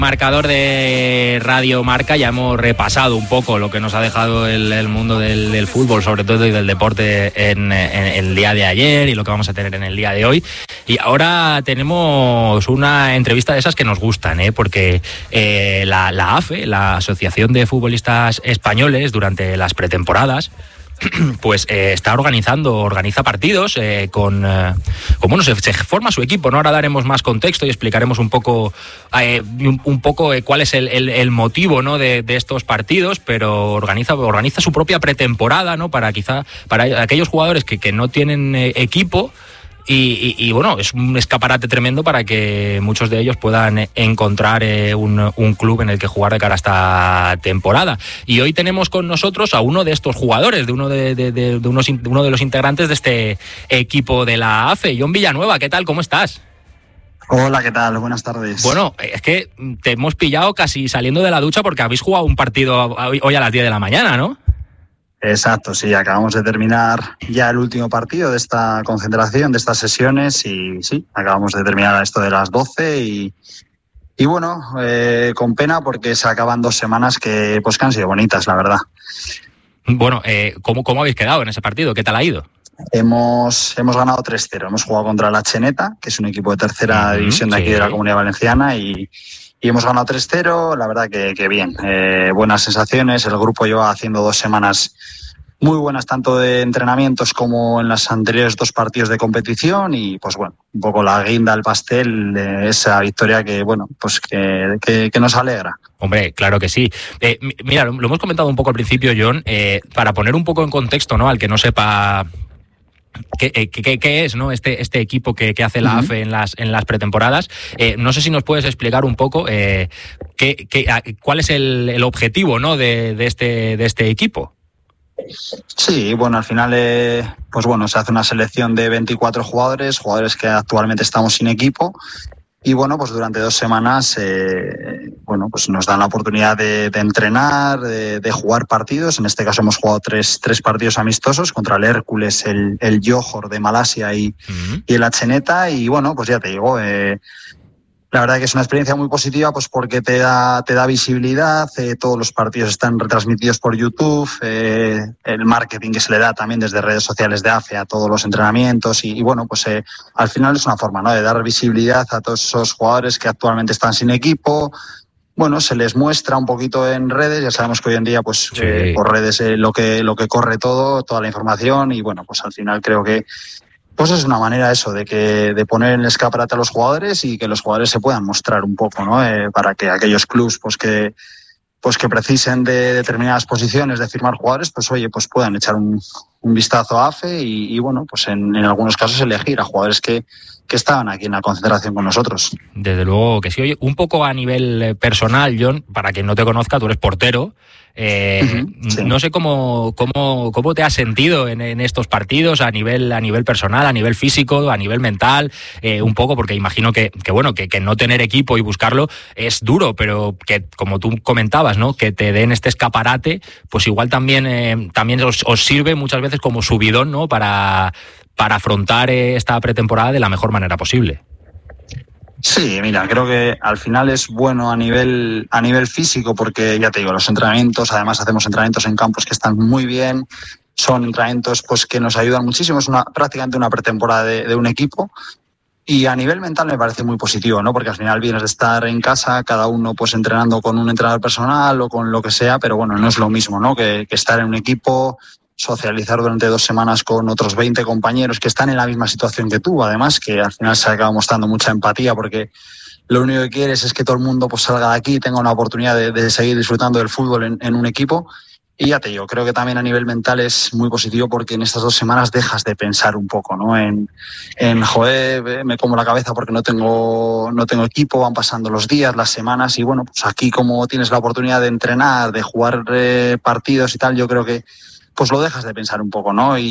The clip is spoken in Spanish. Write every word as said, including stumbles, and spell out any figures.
Marcador de Radio Marca, ya hemos repasado un poco lo que nos ha dejado el, el mundo del, del fútbol, sobre todo, y del deporte en, en el día de ayer y lo que vamos a tener en el día de hoy. Y ahora tenemos una entrevista de esas que nos gustan, ¿eh? porque eh, la, la A F E, la Asociación de Futbolistas Españoles, durante las pretemporadas, pues eh, está organizando, organiza partidos eh, con, eh, con, bueno, se, se forma su equipo, ¿no? Ahora daremos más contexto y explicaremos un poco, eh, un, un poco eh, cuál es el, el, el motivo, ¿no? de, de estos partidos, pero organiza, organiza su propia pretemporada, ¿no? Para quizá, para aquellos jugadores que, que no tienen eh, equipo. Y, y, y bueno, es un escaparate tremendo para que muchos de ellos puedan encontrar eh, un, un club en el que jugar de cara a esta temporada. Y hoy tenemos con nosotros a uno de estos jugadores, de uno de, de, de, de, unos, de uno de los integrantes de este equipo de la A F E, Jon Villanueva. ¿Qué tal? ¿Cómo estás? Hola, ¿qué tal? Buenas tardes. Bueno, es que te hemos pillado casi saliendo de la ducha porque habéis jugado un partido hoy a las diez de la mañana, ¿no? Exacto, sí, acabamos de terminar ya el último partido de esta concentración, de estas sesiones, y sí, acabamos de terminar esto de las doce y, y bueno, eh, con pena porque se acaban dos semanas que pues que han sido bonitas, la verdad. Bueno, eh, ¿cómo, ¿cómo habéis quedado en ese partido? ¿Qué tal ha ido? Hemos, hemos ganado tres cero, hemos jugado contra la Cheneta, que es un equipo de tercera uh-huh, división de aquí sí. de la Comunidad Valenciana, y... Y hemos ganado tres cero, la verdad que, que bien, eh, buenas sensaciones. El grupo lleva haciendo dos semanas muy buenas, tanto de entrenamientos como en los anteriores dos partidos de competición, y pues bueno, un poco la guinda al pastel de esa victoria que, bueno, pues que, que, que nos alegra. Hombre, claro que sí. Eh, mira, lo, lo hemos comentado un poco al principio, Jon, eh, para poner un poco en contexto, ¿no? Al que no sepa... ¿Qué, qué, ¿Qué es, no? este, este equipo que, que hace la uh-huh. A F E en las, en las pretemporadas? Eh, no sé si nos puedes explicar un poco eh, qué, qué, cuál es el, el objetivo, ¿no? de, de, este, de este equipo. Sí, bueno, al final eh, pues bueno, se hace una selección de veinticuatro jugadores, jugadores que actualmente estamos sin equipo. Y bueno, pues durante dos semanas eh, bueno, pues nos dan la oportunidad de, de entrenar, de, de jugar partidos. En este caso hemos jugado tres, tres partidos amistosos contra el Hércules, el, el Johor de Malasia y, uh-huh. y el Cheneta. Y bueno, pues ya te digo, eh, la verdad que es una experiencia muy positiva, pues porque te da, te da visibilidad, eh, todos los partidos están retransmitidos por YouTube, eh, el marketing que se le da también desde redes sociales de A F E a todos los entrenamientos y, y bueno, pues eh, al final es una forma, ¿no?, de dar visibilidad a todos esos jugadores que actualmente están sin equipo. Bueno, se les muestra un poquito en redes, ya sabemos que hoy en día pues sí. eh, por redes eh, lo que lo que corre todo, toda la información, y bueno, pues al final creo que pues es una manera eso de que de poner en el escaparate a los jugadores y que los jugadores se puedan mostrar un poco, ¿no? Eh, para que aquellos clubs pues que pues que precisen de determinadas posiciones de firmar jugadores, pues oye, pues puedan echar un, un vistazo a A F E y, y bueno, pues en, en algunos casos elegir a jugadores que, que estaban aquí en la concentración con nosotros. Desde luego que sí. Oye, un poco a nivel personal, Jon, para quien no te conozca, tú eres portero. Eh, uh-huh, sí. No sé cómo, cómo, cómo te has sentido en, en estos partidos a nivel, a nivel personal, a nivel físico, a nivel mental, eh, un poco, porque imagino que, que bueno, que, que no tener equipo y buscarlo es duro, pero que como tú comentabas, ¿no?, que te den este escaparate, pues igual también, eh, también os, os sirve muchas veces como subidón, ¿no?, para, para afrontar esta pretemporada de la mejor manera posible. Sí, mira, creo que al final es bueno a nivel a nivel físico porque, ya te digo, los entrenamientos, además hacemos entrenamientos en campos que están muy bien, son entrenamientos pues que nos ayudan muchísimo, es una prácticamente una pretemporada de, de un equipo. Y a nivel mental me parece muy positivo, ¿no? Porque al final vienes de estar en casa, cada uno pues entrenando con un entrenador personal o con lo que sea, pero bueno, no es lo mismo, ¿no?, que, que estar en un equipo, socializar durante dos semanas con otros veinte compañeros que están en la misma situación que tú, además, que al final se acaba mostrando mucha empatía porque lo único que quieres es que todo el mundo pues salga de aquí y tenga una oportunidad de, de seguir disfrutando del fútbol en, en un equipo. Y ya te digo, creo que también a nivel mental es muy positivo porque en estas dos semanas dejas de pensar un poco, ¿no? En, en joder, me como la cabeza porque no tengo, no tengo equipo, van pasando los días, las semanas, y bueno, pues aquí como tienes la oportunidad de entrenar, de jugar eh, partidos y tal, yo creo que pues lo dejas de pensar un poco, ¿no? Y